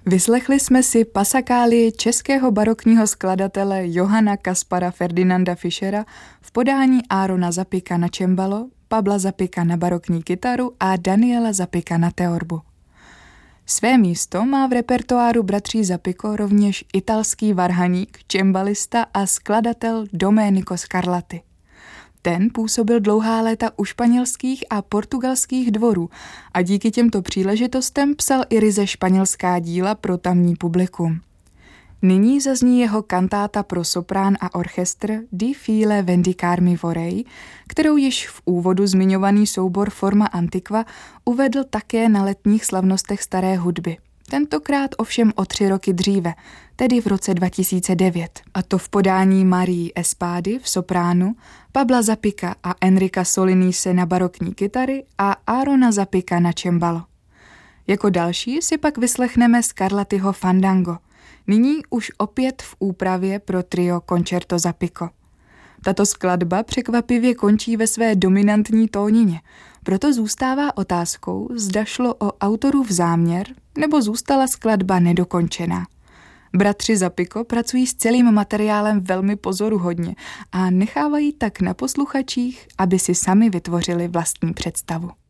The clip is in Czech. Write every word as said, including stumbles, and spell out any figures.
Vyslechli jsme si pasakálii českého barokního skladatele Johanna Kaspara Ferdinanda Fischera v podání Árona Zapika na cembalo, Pavla Zapika na barokní kytaru a Daniela Zapika na teorbu. Své místo má v repertoáru bratří Zapiko rovněž italský varhaník, cembalista a skladatel Domenico Scarlatti. Ten působil dlouhá léta u španělských a portugalských dvorů a díky těmto příležitostem psal i ryze španělská díla pro tamní publikum. Nyní zazní jeho kantáta pro soprán a orchestr Di file vendicarmi vorrei, kterou již v úvodu zmiňovaný soubor Forma Antiqua uvedl také na letních slavnostech staré hudby. Tentokrát ovšem o tři roky dříve, tedy v roce dva tisíce devět. A to v podání Marii Espády v sopránu, Pavla Zapika a Enrica Solinise na barokní kytary a Árona Zapika na cembalo. Jako další si pak vyslechneme Scarlattiho Fandango, nyní už opět v úpravě pro trio Concerto Zapiko. Tato skladba překvapivě končí ve své dominantní tónině, proto zůstává otázkou, zda šlo o autorův záměr, nebo zůstala skladba nedokončená. Bratři Zapiko pracují s celým materiálem velmi pozoruhodně a nechávají tak na posluchačích, aby si sami vytvořili vlastní představu.